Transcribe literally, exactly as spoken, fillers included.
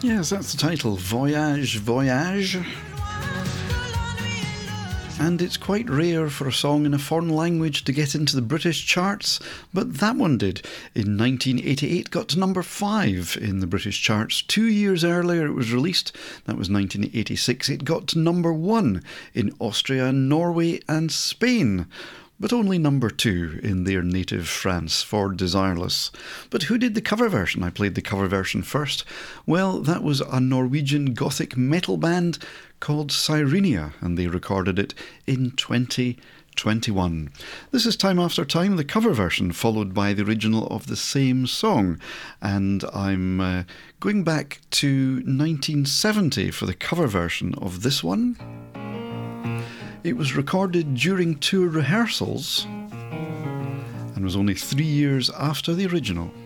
Yes, that's the title, Voyage, Voyage. And it's quite rare for a song in a foreign language to get into the British charts, but that one did. In nineteen eighty-eight, got to number five in the British charts. Two years earlier it was released, that was nineteen eighty-six. It got to number one in Austria, Norway and Spain, but only number two in their native France for Desireless. But who did the cover version? I played the cover version first. Well, that was a Norwegian gothic metal band called Cyrenia, and they recorded it in twenty twenty-one. This is Time After Time, the cover version, followed by the original of the same song. And I'm uh, going back to nineteen seventy for the cover version of this one. It was recorded during tour rehearsals and was only three years after the original.